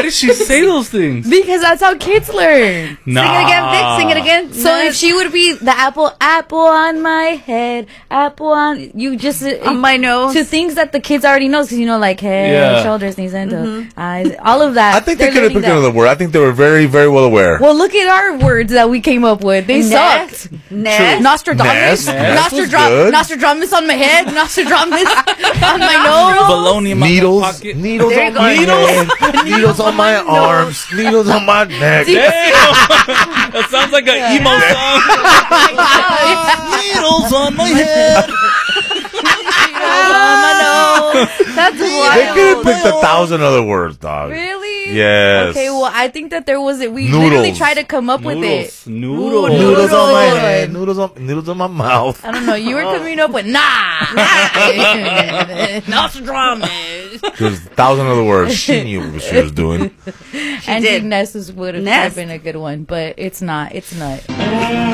does she say those things? Because that's how kids learn. Nah. Sing it again, Vic. Sing it again. So if she would be the apple on my head, apple on you just on my nose, to things that the kids already knows, because like head, shoulders, knees, and eyes, all of that. I think they could have picked another word. I think they were very, very well aware. Well, look at our words that we came up with. They sucked. Nostradamus, Nostradamus on my head, Nostradamus on my nose, baloney in my pocket. Needles on my head, needles on my arms, needles on my neck. That sounds like an emo song. Needles on my head. That's wild. They could have picked 1,000 other words, dog. Really? Yes. Okay, well, I think that there was we literally tried to come up with it. Noodles on my head, noodles on my mouth. I don't know. You were coming up with Nostradamus. There's 1,000 other words. She knew what she was doing. And Ness would have been a good one, but it's not. It's not.